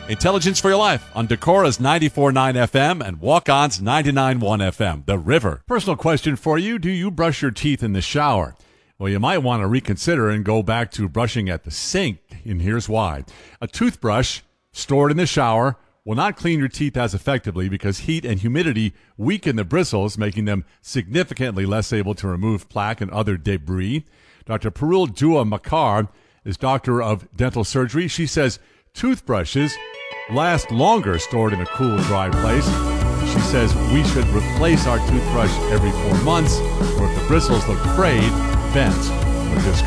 Intelligence for Your Life on Decora's 94.9 FM and Walk-On's 99.1 FM, The River. Personal question for you. Do you brush your teeth in the shower? Well, you might want to reconsider and go back to brushing at the sink, and here's why. A toothbrush stored in the shower will not clean your teeth as effectively because heat and humidity weaken the bristles, making them significantly less able to remove plaque and other debris. Dr. Parul Dua Makar is doctor of dental surgery. She says toothbrushes last longer stored in a cool, dry place. She says we should replace our toothbrush every 4 months, or if the bristles look frayed, bent, or discolored.